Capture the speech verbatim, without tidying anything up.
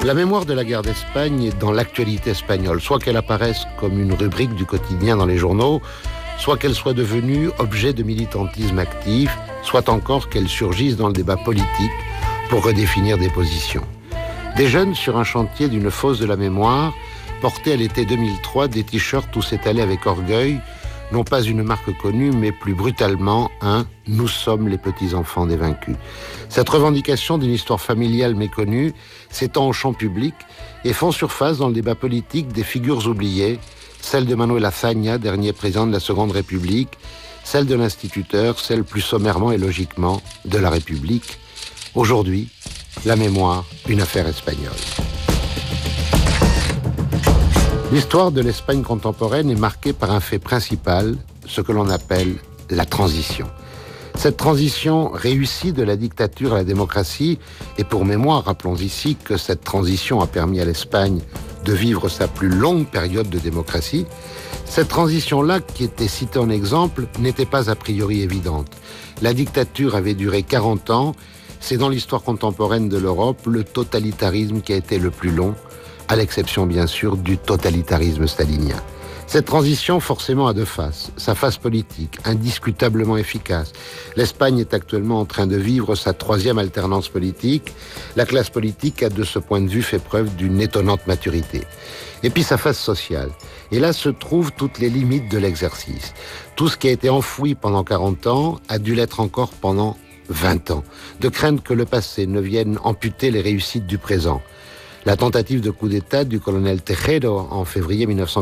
La mémoire de la guerre d'Espagne est dans l'actualité espagnole, soit qu'elle apparaisse comme une rubrique du quotidien dans les journaux, soit qu'elle soit devenue objet de militantisme actif, soit encore qu'elle surgisse dans le débat politique pour redéfinir des positions. Des jeunes sur un chantier d'une fosse de la mémoire portaient à l'été deux mille trois des t-shirts où s'étalait avec orgueil, non pas une marque connue, mais plus brutalement un « Nous sommes les petits-enfants des vaincus ». Cette revendication d'une histoire familiale méconnue s'étend au champ public et font surface dans le débat politique des figures oubliées, celle de Manuel Azaña, dernier président de la Seconde République, celle de l'instituteur, celle plus sommairement et logiquement de la République. Aujourd'hui, la mémoire, une affaire espagnole. L'histoire de l'Espagne contemporaine est marquée par un fait principal, ce que l'on appelle la transition. Cette transition réussie de la dictature à la démocratie, et pour mémoire, rappelons ici que cette transition a permis à l'Espagne de vivre sa plus longue période de démocratie, cette transition-là, qui était citée en exemple, n'était pas a priori évidente. La dictature avait duré quarante ans, c'est dans l'histoire contemporaine de l'Europe le totalitarisme qui a été le plus long, à l'exception bien sûr du totalitarisme stalinien. Cette transition forcément a deux faces. Sa face politique, indiscutablement efficace. L'Espagne est actuellement en train de vivre sa troisième alternance politique. La classe politique a de ce point de vue fait preuve d'une étonnante maturité. Et puis sa face sociale. Et là se trouvent toutes les limites de l'exercice. Tout ce qui a été enfoui pendant quarante ans a dû l'être encore pendant vingt ans. De crainte que le passé ne vienne amputer les réussites du présent. La tentative de coup d'État du colonel Tejero en février mille neuf cent